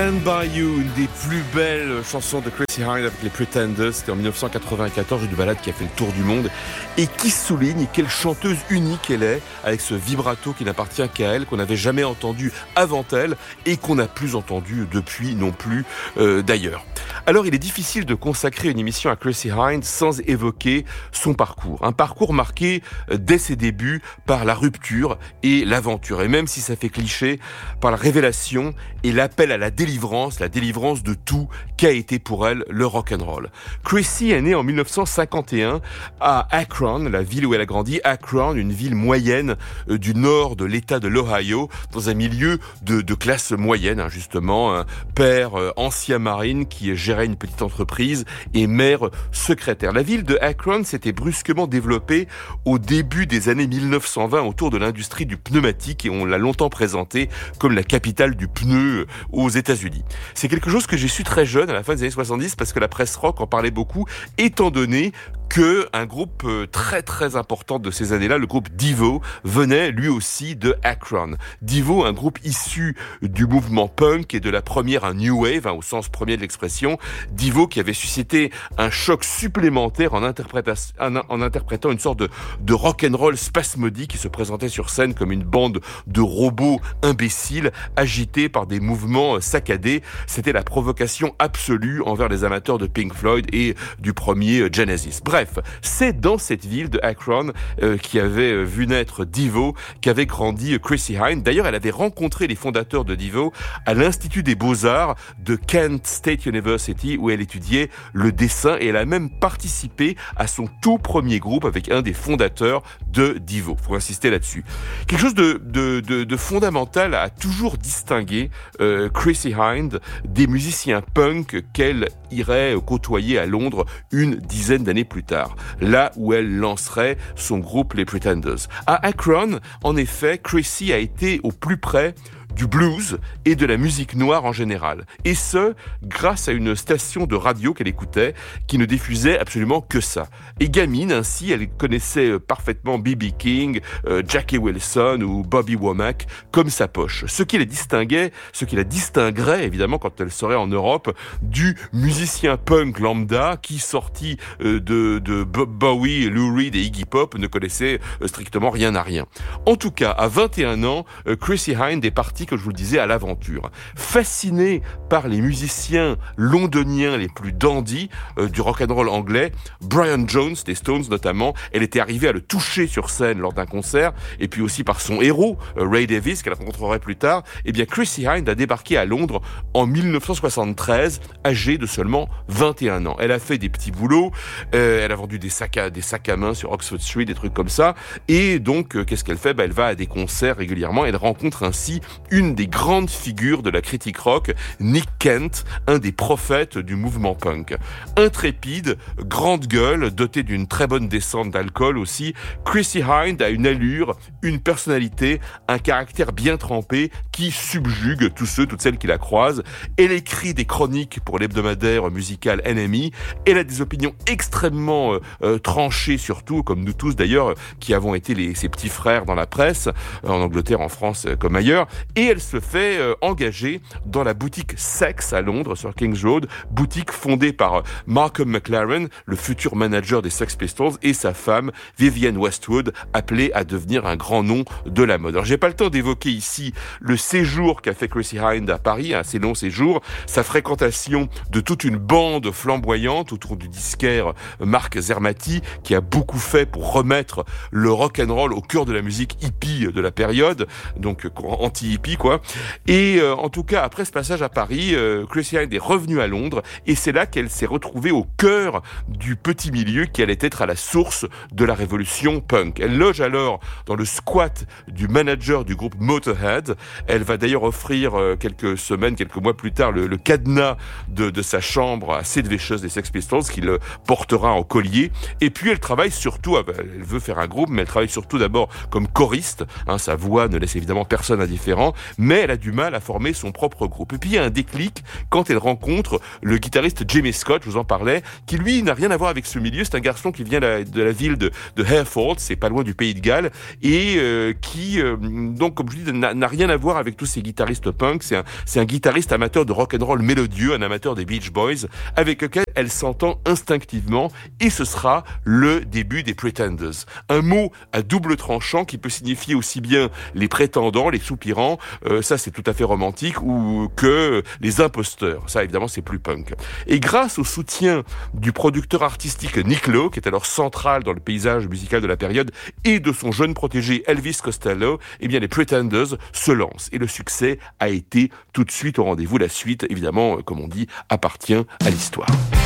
Stand By You, une des plus belles chansons de Chrissie Hynde avec les Pretenders. C'était en 1994, une balade qui a fait le tour du monde et qui souligne quelle chanteuse unique elle est, avec ce vibrato qui n'appartient qu'à elle, qu'on n'avait jamais entendu avant elle et qu'on n'a plus entendu depuis non plus d'ailleurs. Alors il est difficile de consacrer une émission à Chrissie Hynde sans évoquer son parcours. Un parcours marqué dès ses débuts par la rupture et l'aventure. Et même si ça fait cliché, par la révélation et l'appel à la délivrance de tout qu'a été pour elle le rock'n'roll. Chrissie est née en 1951 à Akron, la ville où elle a grandi. Akron, une ville moyenne du nord de l'État de l'Ohio, dans un milieu de classe moyenne, justement. Un père ancien marine qui gérait une petite entreprise et mère secrétaire. La ville de Akron s'était brusquement développée au début des années 1920 autour de l'industrie du pneumatique et on l'a longtemps présentée comme la capitale du pneu aux États-Unis. C'est quelque chose que j'ai su très jeune, à la fin des années 70, parce que la presse rock en parlait beaucoup, étant donné que un groupe très très important de ces années-là, le groupe Devo, venait lui aussi de Akron. Devo, un groupe issu du mouvement punk et de la première New Wave, au sens premier de l'expression. Devo qui avait suscité un choc supplémentaire en interprétant une sorte de rock'n'roll spasmodique qui se présentait sur scène comme une bande de robots imbéciles agités par des mouvements saccadés. C'était la provocation absolue envers les amateurs de Pink Floyd et du premier Genesis. Bref, c'est dans cette ville de Akron qui avait vu naître Devo qu'avait grandi Chrissie Hynde. D'ailleurs, elle avait rencontré les fondateurs de Devo à l'Institut des Beaux-Arts de Kent State University où elle étudiait le dessin et elle a même participé à son tout premier groupe avec un des fondateurs de Devo. Faut insister là-dessus. Quelque chose de fondamental a toujours distingué Chrissie Hynde des musiciens punk qu'elle irait côtoyer à Londres une dizaine d'années plus tard, là où elle lancerait son groupe les Pretenders. À Akron, en effet, Chrissie a été au plus près du blues et de la musique noire en général. Et ce, grâce à une station de radio qu'elle écoutait, qui ne diffusait absolument que ça. Et gamine, ainsi, elle connaissait parfaitement B.B. King, Jackie Wilson ou Bobby Womack comme sa poche. Ce qui la distinguerait, évidemment, quand elle serait en Europe, du musicien punk lambda qui, sorti de Bowie, Lou Reed et Iggy Pop, ne connaissait strictement rien à rien. En tout cas, à 21 ans, Chrissie Hynde est partie, comme je vous le disais, à l'aventure. Fascinée par les musiciens londoniens les plus dandy du rock'n'roll anglais, Brian Jones des Stones notamment, elle était arrivée à le toucher sur scène lors d'un concert, et puis aussi par son héros, Ray Davies, qu'elle rencontrerait plus tard. Eh bien, Chrissie Hynde a débarqué à Londres en 1973, âgée de seulement 21 ans. Elle a fait des petits boulots, elle a vendu des sacs à main sur Oxford Street, des trucs comme ça, et donc, qu'est-ce qu'elle fait ? Elle va à des concerts régulièrement, elle rencontre ainsi une des grandes figures de la critique rock, Nick Kent, un des prophètes du mouvement punk. Intrépide, grande gueule, dotée d'une très bonne descente d'alcool aussi, Chrissie Hynde a une allure, une personnalité, un caractère bien trempé qui subjugue tous ceux, toutes celles qui la croisent. Elle écrit des chroniques pour l'hebdomadaire musical NME. Elle a des opinions extrêmement tranchées surtout, comme nous tous d'ailleurs, qui avons été ses petits frères dans la presse, en Angleterre, en France, comme ailleurs. Et elle se fait engager dans la boutique Sex à Londres, sur King's Road, boutique fondée par Malcolm McLaren, le futur manager des Sex Pistols, et sa femme, Vivienne Westwood, appelée à devenir un grand nom de la mode. Alors, j'ai pas le temps d'évoquer ici le séjour qu'a fait Chrissie Hynde à Paris, un assez long séjour, sa fréquentation de toute une bande flamboyante autour du disquaire Marc Zermati, qui a beaucoup fait pour remettre le rock'n'roll au cœur de la musique hippie de la période, donc anti-hippie, quoi. Et en tout cas, après ce passage à Paris, Chrissie Hynde est revenue à Londres et c'est là qu'elle s'est retrouvée au cœur du petit milieu qui allait être à la source de la révolution punk. Elle loge alors dans le squat du manager du groupe Motorhead. Elle va d'ailleurs offrir quelques mois plus tard le cadenas de sa chambre à Sid Vicious des Sex Pistols qui le portera en collier. Et puis elle travaille surtout, elle veut faire un groupe, mais elle travaille surtout d'abord comme choriste. Sa voix ne laisse évidemment personne indifférent. mais elle a du mal à former son propre groupe. Et puis il y a un déclic quand elle rencontre le guitariste Jimmy Scott, je vous en parlais, qui lui n'a rien à voir avec ce milieu. C'est un garçon qui vient de la ville de Hereford, c'est pas loin du Pays de Galles, et qui donc comme je dis n'a rien à voir avec tous ces guitaristes punk. C'est un guitariste amateur de rock'n'roll mélodieux, un amateur des Beach Boys, avec lequel elle s'entend instinctivement, et ce sera le début des Pretenders. Un mot à double tranchant qui peut signifier aussi bien les prétendants, les soupirants, ça c'est tout à fait romantique, ou que les imposteurs. Ça évidemment c'est plus punk. Et grâce au soutien du producteur artistique Nick Lowe, qui est alors central dans le paysage musical de la période, et de son jeune protégé Elvis Costello, eh bien les Pretenders se lancent. Et le succès a été tout de suite au rendez-vous. La suite, évidemment, comme on dit, appartient à l'histoire.